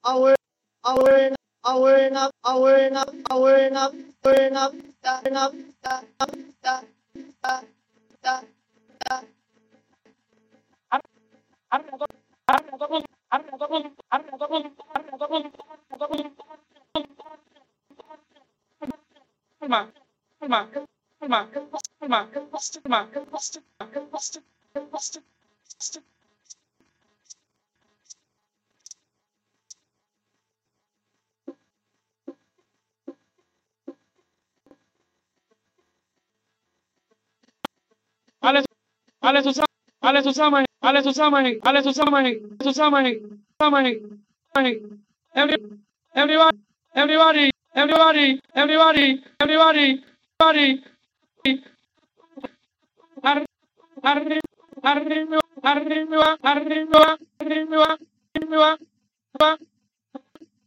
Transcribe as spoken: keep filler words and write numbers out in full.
our our our not our not our not our not that not that that that that that Alles, alles zusammen, alles zusammen, alles zusammen, alles zusammen, zusammen, zusammen, zusammen. Every, everybody, everybody, everybody, everybody, everybody, everybody. Arriba, arriba, arriba, arriba, arriba.